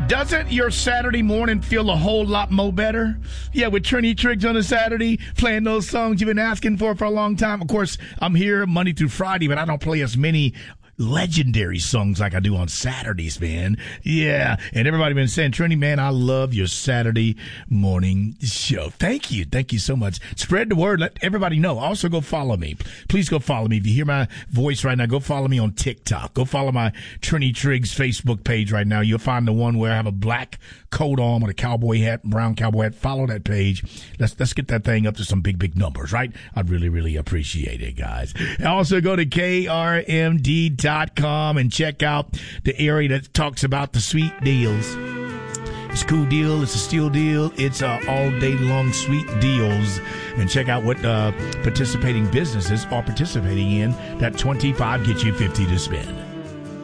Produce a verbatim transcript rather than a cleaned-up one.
Doesn't your Saturday morning feel a whole lot more better? Yeah, with Trini Triggs on a Saturday, playing those songs you've been asking for for a long time. Of course, I'm here Monday through Friday, but I don't play as many legendary songs like I do on Saturdays, man. Yeah. And everybody been saying, Trini, man, I love your Saturday morning show. Thank you. Thank you so much. Spread the word. Let everybody know. Also go follow me. Please go follow me. If you hear my voice right now, go follow me on TikTok. Go follow my Trini Triggs Facebook page right now. You'll find the one where I have a black coat on with a cowboy hat, brown cowboy hat. Follow that page. Let's, let's get that thing up to some big, big numbers, right? I'd really, really appreciate it, guys. Also go to K R M D dot com and check out the area that talks about the sweet deals. It's a cool deal. It's a steal deal. It's uh, all day long sweet deals. And check out what uh, participating businesses are participating in. That twenty-five gets you fifty to spend.